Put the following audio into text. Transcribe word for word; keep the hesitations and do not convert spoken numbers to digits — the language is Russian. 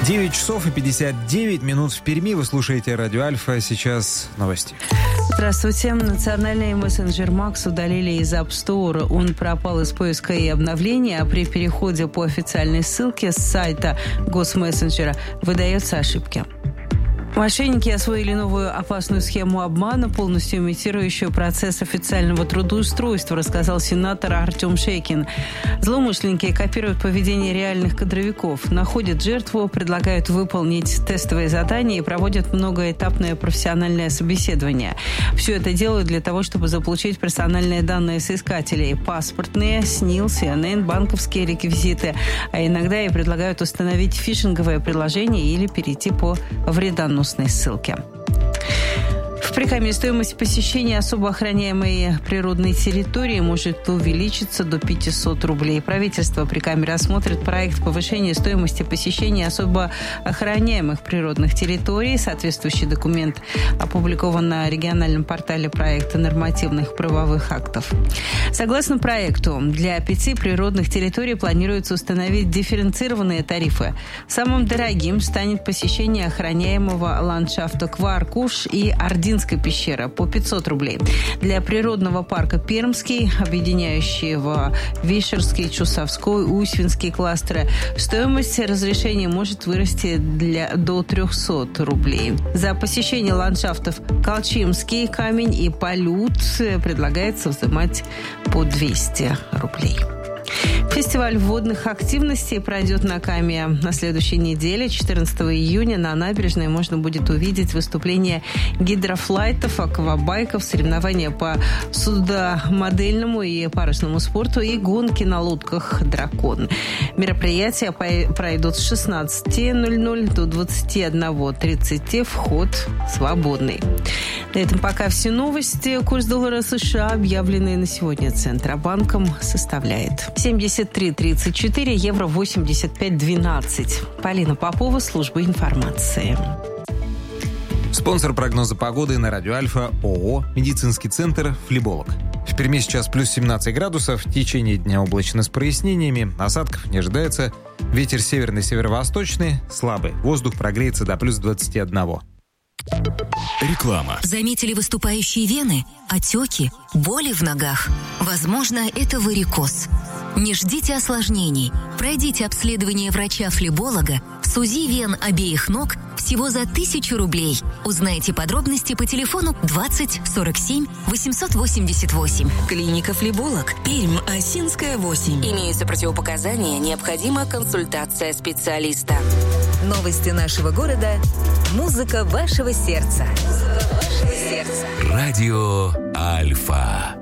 девять часов и пятьдесят девять минут в Перми. Вы слушаете радио Альфа. Сейчас новости. Здравствуйте. Национальный мессенджер Макс удалили из App Store. Он пропал из поиска и обновления, а при переходе по официальной ссылке с сайта госмессенджера выдаются ошибки. Мошенники освоили новую опасную схему обмана, полностью имитирующую процесс официального трудоустройства, рассказал сенатор Артем Шейкин. Злоумышленники копируют поведение реальных кадровиков, находят жертву, предлагают выполнить тестовые задания и проводят многоэтапное профессиональное собеседование. Все это делают для того, чтобы заполучить персональные данные соискателей: паспортные, СНИЛ, Си Эн Эн, банковские реквизиты, а иногда и предлагают установить фишинговое приложение или перейти по вредоносной ссылке. В Прикамье стоимость посещения особо охраняемой природной территории может увеличиться до пятьсот рублей. Правительство Прикамья рассмотрит проект повышения стоимости посещения особо охраняемых природных территорий. Соответствующий документ опубликован на региональном портале проекта нормативных правовых актов. Согласно проекту, для пяти природных территорий планируется установить дифференцированные тарифы. Самым дорогим станет посещение охраняемого ландшафта Кваркуш и Ординская пещера по пятьсот рублей. Для природного парка Пермский, объединяющего Вишерский, Чусовской, Усвинский кластеры, стоимость разрешения может вырасти для, до триста рублей. За посещение ландшафтов Колчимский, Камень и Полют предлагается взимать по двести рублей. Фестиваль водных активностей пройдет на Каме на следующей неделе. четырнадцатого июня на набережной можно будет увидеть выступления гидрофлайтов, аквабайков, соревнования по судомодельному и парусному спорту и гонки на лодках «Дракон». Мероприятия пройдут с шестнадцати ноль-ноль до двадцати одного тридцати. Вход свободный. На этом пока все новости. Курс доллара США, объявленный на сегодня Центробанком, составляет семьдесят три тридцать четыре, евро восемьдесят пять двенадцать. Полина Попова, служба информации. Спонсор прогноза погоды на радио Альфа — ООО «Медицинский центр Флеболог». В Перми сейчас плюс семнадцать градусов, в течение дня облачно с прояснениями, осадков не ожидается, ветер северный северо-восточный, слабый, воздух прогреется до плюс двадцати одного. Реклама. Заметили выступающие вены, отеки, боли в ногах? Возможно, это варикоз. Не ждите осложнений. Пройдите обследование врача-флеболога с УЗИ вен обеих ног всего за тысячу рублей. Узнайте подробности по телефону двадцать сорок семь восемьсот восемьдесят восемь. Клиника «Флеболог», Пермь, Осинская, восемь. Имеются противопоказания, необходима консультация специалиста. Новости нашего города. Музыка вашего сердца. Музыка вашего сердца. Радио Альфа.